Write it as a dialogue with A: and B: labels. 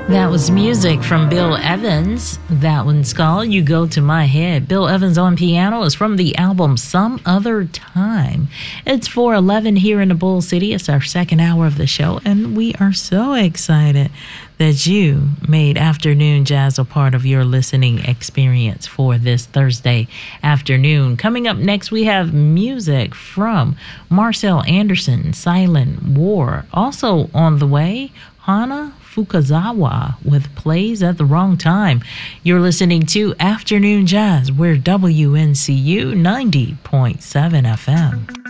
A: That was music from Bill Evans. That one's called You Go to My Head. Bill Evans on piano is from the album Some Other Time. It's 4:11 here in the Bull City. It's our second hour of the show, and we are so excited that you made afternoon jazz a part of your listening experience for this Thursday afternoon. Coming up next, we have music from Marcel Anderson, Silent War. Also on the way, Hana Fukazawa with Plays at the Wrong Time. You're listening to Afternoon Jazz. We're WNCU 90.7 FM.